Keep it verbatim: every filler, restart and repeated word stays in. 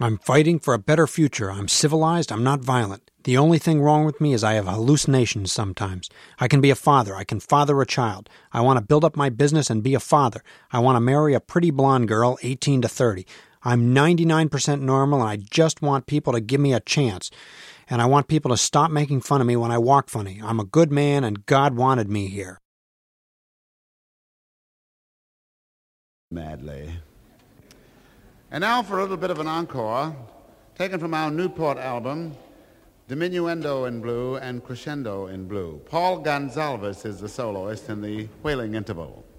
I'm fighting for a better future. I'm civilized. I'm not violent. The only thing wrong with me is I have hallucinations sometimes. I can be a father. I can father a child. I want to build up my business and be a father. I want to marry a pretty blonde girl, eighteen to thirty. I'm ninety-nine percent normal, and I just want people to give me a chance. And I want people to stop making fun of me when I walk funny. I'm a good man, and God wanted me here. Madly. And now for a little bit of an encore, taken from our Newport album, Diminuendo in Blue and Crescendo in Blue. Paul Gonsalves is the soloist in the wailing interval.